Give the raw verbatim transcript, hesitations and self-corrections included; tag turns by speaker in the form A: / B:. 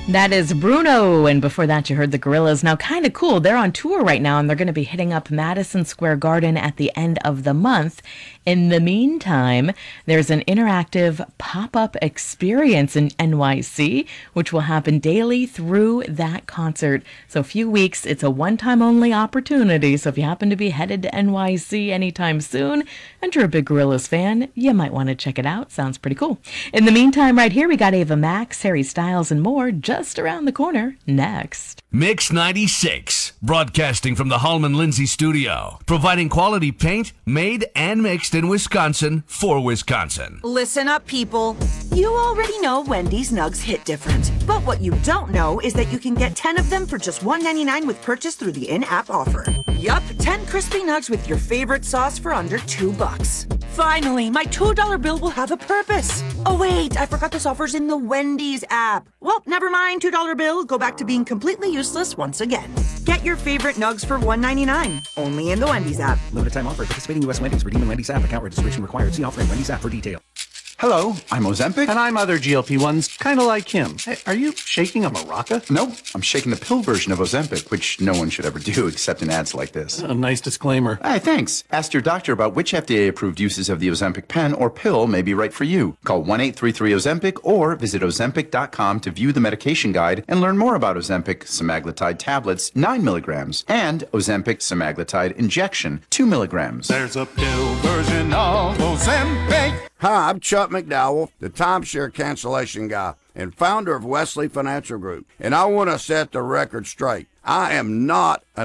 A: That is Bruno, and before that you heard the Gorillaz. Now, kind of cool. They're on tour right now, and they're going to be hitting up Madison Square Garden at the end of the month. In the meantime, there's an interactive pop-up experience in N Y C, which will happen daily through that concert. So a few weeks, it's a one-time only opportunity. So if you happen to be headed to N Y C anytime soon, and you're a big Gorillaz fan, you might want to check it out. Sounds pretty cool. In the meantime, right here, we got Ava Max, Harry Styles, and more just around the corner next.
B: Mix ninety-six, broadcasting from the Hallman Lindsay studio, providing quality paint made and mixed in Wisconsin for Wisconsin.
C: Listen up, people. You already know Wendy's Nugs hit different. But what you don't know is that you can get ten of them for just one ninety-nine with purchase through the in-app offer. Yup, ten crispy nugs with your favorite sauce for under two bucks. Finally, my two dollar bill will have a purpose. Oh wait, I forgot this offer's in the Wendy's app. Well, never mind, two dollar bill. Go back to being completely useless once again. Get your favorite nugs for one ninety-nine, only in the Wendy's app.
D: Limited time offer. Participating U S Wendy's. Redeem in Wendy's app. Account registration required. See offer in Wendy's app for detail.
E: Hello, I'm Ozempic.
F: And I'm other G L P ones, kind of like him. Hey, are you shaking a maraca?
E: Nope, I'm shaking the pill version of Ozempic, which no one should ever do except in ads like this.
F: A nice disclaimer.
E: Hey, thanks. Ask your doctor about which F D A-approved uses of the Ozempic pen or pill may be right for you. Call one eight three three Ozempic or visit ozempic dot com to view the medication guide and learn more about Ozempic semaglutide tablets, nine milligrams, and Ozempic semaglutide injection, two milligrams.
G: There's a pill version of Ozempic.
H: Hi, I'm Chuck McDowell, the timeshare cancellation guy and founder of Wesley Financial Group, and I want to set the record straight. I am not an